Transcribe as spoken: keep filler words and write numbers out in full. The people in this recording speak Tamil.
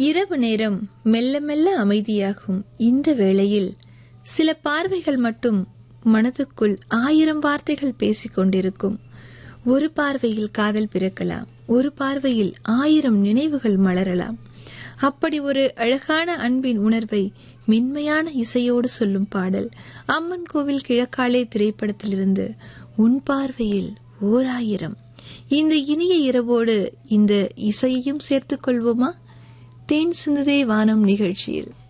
இரவு நேரம் மெல்ல மெல்ல அமைதியாகும் இந்த வேளையில் சில பார்வைகள் மட்டும் மனதுக்குள் ஆயிரம் வார்த்தைகள் பேசிக் கொண்டிருக்கும். ஒரு பார்வையில் காதல் பிறக்கலாம், ஒரு பார்வையில் ஆயிரம் நினைவுகள் மலரலாம். அப்படி ஒரு அழகான அன்பின் உணர்வை மென்மையான இசையோடு சொல்லும் பாடல் அம்மன் கோவில் கிழக்காலே திரைப்படத்திலிருந்து உன் பார்வையில் ஓர் ஆயிரம். இந்த இனிய இரவோடு இந்த இசையையும் சேர்த்துக் கொள்வோமா? தேன் சிந்துதே வானம் நிகழ்ச்சியில்